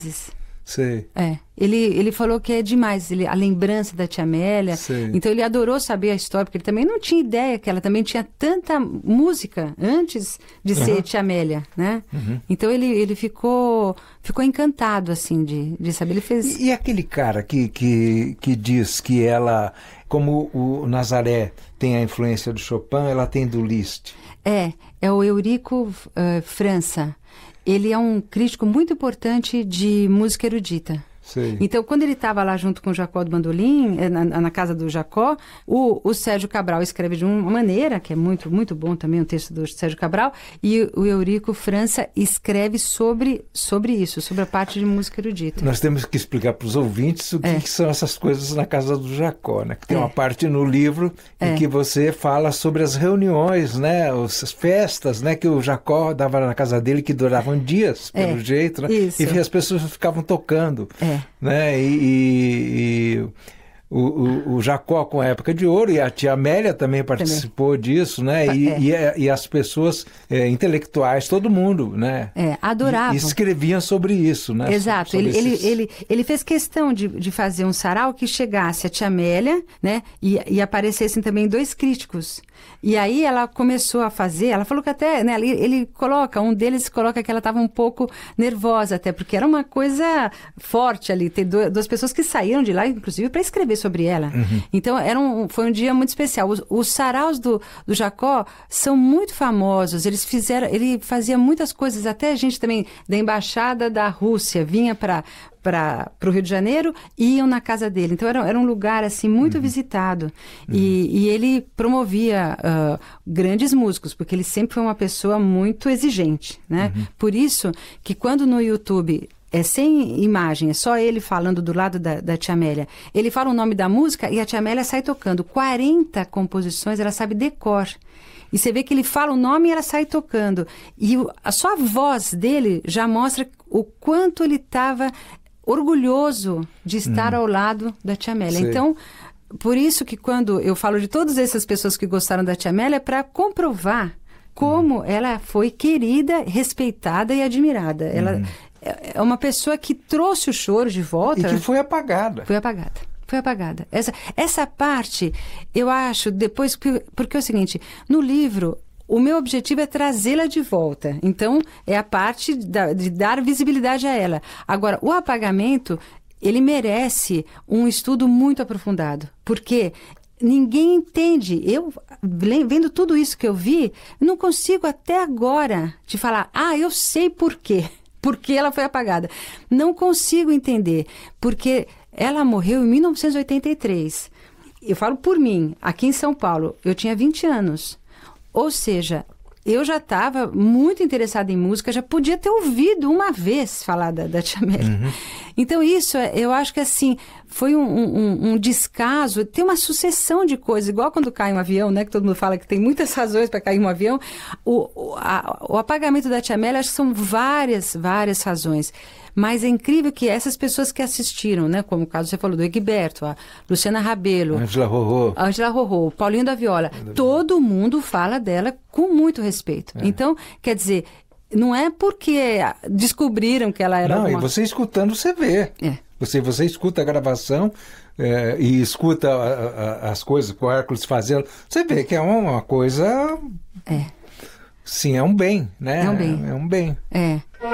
Sei. Ele falou que é demais, a lembrança da tia Amélia. Sei. Então ele adorou saber a história, porque ele também não tinha ideia que ela também tinha tanta música antes de ser tia Amélia, né? Então ele ficou encantado, assim, de saber. Ele fez... E aquele cara que diz que ela, como o Nazaré tem a influência do Chopin, ela tem do Liszt. É o Eurico França. Ele é um crítico muito importante de música erudita. Sei. Então, quando ele estava lá junto com o Jacó do Bandolim, na casa do Jacó, o Sérgio Cabral escreve de uma maneira, que é muito, muito bom também o texto do Sérgio Cabral, e o Eurico França escreve sobre isso, sobre a parte de música erudita. Nós temos que explicar para os ouvintes o que são essas coisas na casa do Jacó, né? Que tem uma parte no livro em que você fala sobre as reuniões, né? As festas, né? Que o Jacó dava na casa dele, que duravam dias, pelo jeito, né? Isso. E as pessoas ficavam tocando. Né? E o Jacó com a Época de Ouro, e a tia Amélia também participou disso, né? E as pessoas intelectuais, todo mundo, né? Adoravam. E escreviam sobre isso, né? Exato. Ele fez questão de fazer um sarau que chegasse a tia Amélia, né? E aparecessem também 2 críticos. E aí ela começou a fazer, ela falou que até, né, um deles coloca que ela estava um pouco nervosa até, porque era uma coisa forte ali, ter 2 pessoas que saíram de lá, inclusive, para escrever sobre ela. Então, foi um dia muito especial. Os saraus do Jacó são muito famosos, ele fazia muitas coisas, até a gente também, da embaixada da Rússia, vinha para o Rio de Janeiro e iam na casa dele. Então, era um lugar, assim, muito visitado. E ele promovia grandes músicos, porque ele sempre foi uma pessoa muito exigente, né? Por isso que quando no YouTube sem imagem, é só ele falando do lado da tia Amélia, ele fala o nome da música e a tia Amélia sai tocando. 40 composições, ela sabe de cor. E você vê que ele fala o nome e ela sai tocando. E só a voz dele já mostra o quanto ele estava orgulhoso de estar ao lado da tia Amélia. Sei. Então, por isso que quando eu falo de todas essas pessoas que gostaram da tia Amélia, é para comprovar como ela foi querida, respeitada e admirada. Ela é uma pessoa que trouxe o choro de volta. E que foi apagada. Foi apagada. Essa parte, eu acho, depois... Porque é o seguinte, no livro... O meu objetivo é trazê-la de volta. Então, é a parte de dar visibilidade a ela. Agora, o apagamento, ele merece um estudo muito aprofundado. Porque ninguém entende. Eu, vendo tudo isso que eu vi, não consigo até agora te falar, eu sei por quê. Por que ela foi apagada. Não consigo entender. Porque ela morreu em 1983. Eu falo por mim, aqui em São Paulo, eu tinha 20 anos. Ou seja, eu já estava muito interessada em música, já podia ter ouvido uma vez falar da tia Amélia. Então isso, eu acho que assim, foi um descaso, tem uma sucessão de coisas, igual quando cai um avião, né, que todo mundo fala que tem muitas razões para cair um avião, o apagamento da tia Amélia, acho que são várias razões. Mas é incrível que essas pessoas que assistiram, né, como o caso você falou do Egberto, a Luciana Rabelo, Ângela Rorô, Paulinho da Viola, todo mundo fala dela com muito respeito. Então, quer dizer, não é porque descobriram que ela era e você escutando, você vê. Você escuta a gravação e escuta as coisas que o Hércules fazendo, você vê que é uma coisa... Sim, é um bem, né? É um bem. É um bem.